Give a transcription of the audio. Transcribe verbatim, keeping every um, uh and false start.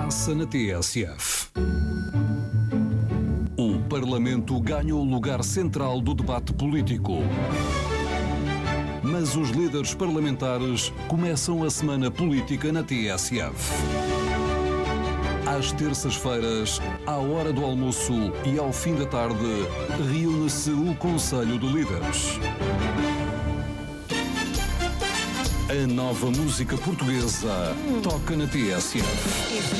passa na T S F. O Parlamento ganha o lugar central do debate político. Mas os líderes parlamentares começam a semana política na T S F. Às terças-feiras, à hora do almoço e ao fim da tarde, reúne-se o Conselho de Líderes. A nova música portuguesa toca na T S F.